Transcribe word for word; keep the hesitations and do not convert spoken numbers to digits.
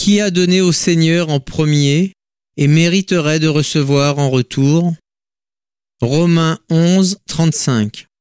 Qui a donné au Seigneur en premier et mériterait de recevoir en retour? Romains onze, trente-cinq.